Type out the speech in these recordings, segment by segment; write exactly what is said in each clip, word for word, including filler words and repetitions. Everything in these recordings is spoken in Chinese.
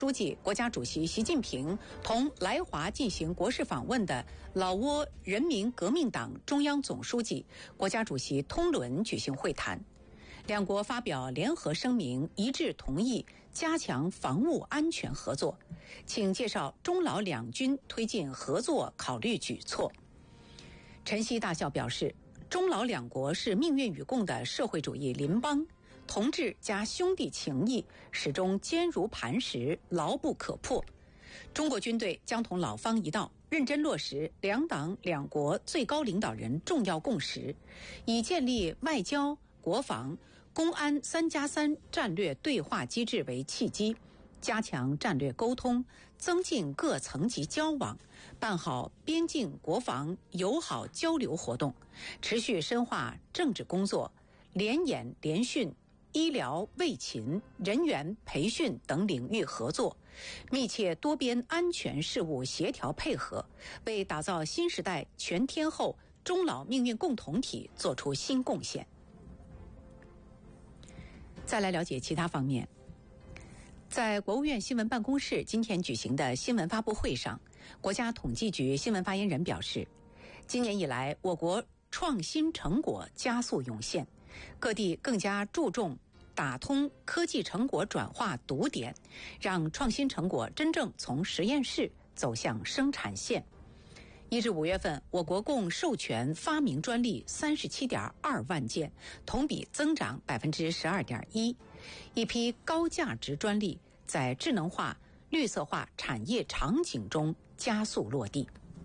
书记、国家主席习近平同来华进行国事访问的老挝人民革命党中央总书记、国家主席通伦举行会谈。两国发表联合声明，一致同意加强防务安全合作。请介绍中老两军推进合作考虑举措。陈希大校表示，中老两国是命运与共的社会主义邻邦，同志加兄弟情谊始终坚如磐石，牢不可破。中国军队将同老方一道，认真落实两党两国最高领导人重要共识，以建立外交、国防、公安三加三战略对话机制为契机，加强战略沟通，增进各层级交往，办好边境国防友好交流活动，持续深化政治工作、联演联训、医疗卫勤、人员培训等领域合作，密切多边安全事务协调配合，为打造新时代全天候中老命运共同体作出新贡献。再来了解其他方面。在国务院新闻办公室今天举行的新闻发布会上，国家统计局新闻发言人表示，今年以来我国创新成果加速涌现，各地更加注重打通科技成果转化堵点，让创新成果真正从实验室走向生产线。一至五月份，我国共授权发明专利三十七点二万件，同比增长百分之十二点一。一批高价值专利在智能化、绿色化产业场景中加速落地。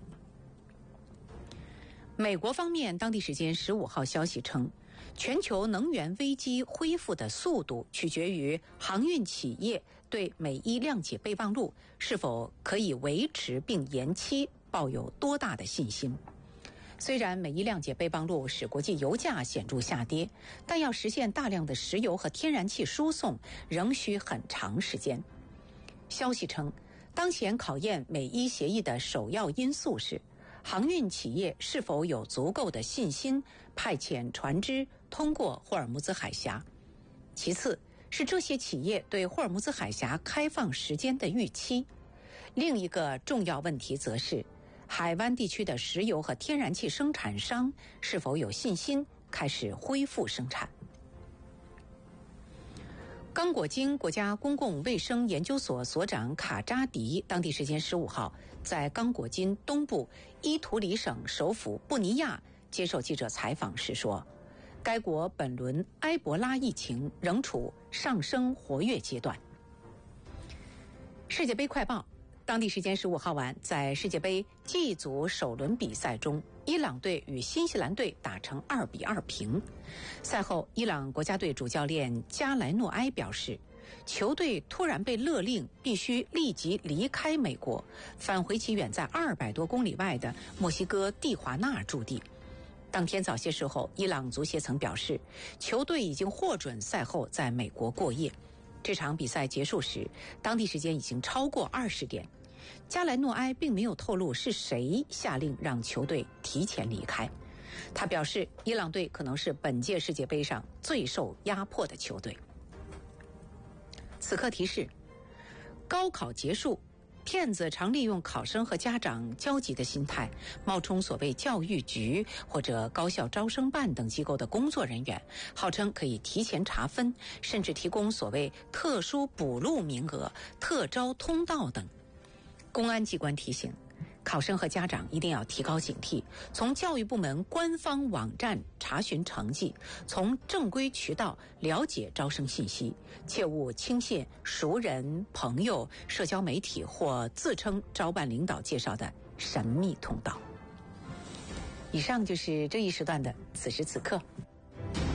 美国方面当地时间十五号消息称，全球能源危机恢复的速度取决于航运企业对美伊谅解备忘录是否可以维持并延期抱有多大的信心。虽然美伊谅解备忘录使国际油价显著下跌，但要实现大量的石油和天然气输送仍需很长时间。消息称，当前考验美伊协议的首要因素是航运企业是否有足够的信心派遣船只通过霍尔木兹海峡，其次是这些企业对霍尔木兹海峡开放时间的预期。另一个重要问题则是海湾地区的石油和天然气生产商是否有信心开始恢复生产。刚果金国家公共卫生研究所所长卡扎迪当地时间十五号在刚果金东部伊图里省首府布尼亚接受记者采访时说，该国本轮埃博拉疫情仍处上升活跃阶段。世界杯快报，当地时间十五号晚，在世界杯 G 组首轮比赛中，伊朗队与新西兰队打成二比二平。赛后，伊朗国家队主教练加莱诺埃表示，球队突然被勒令必须立即离开美国，返回其远在二百多公里外的墨西哥蒂华纳驻地。当天早些时候，伊朗足协曾表示，球队已经获准赛后在美国过夜。这场比赛结束时，当地时间已经超过二十点。加莱诺埃并没有透露是谁下令让球队提前离开。他表示，伊朗队可能是本届世界杯上最受压迫的球队。此刻提示：高考结束，骗子常利用考生和家长焦急的心态，冒充所谓教育局或者高校招生办等机构的工作人员，号称可以提前查分，甚至提供所谓特殊补录名额、特招通道等。公安机关提醒，考生和家长一定要提高警惕，从教育部门官方网站查询成绩，从正规渠道了解招生信息，切勿轻信熟人、朋友、社交媒体或自称招办领导介绍的神秘通道。以上就是这一时段的此时此刻。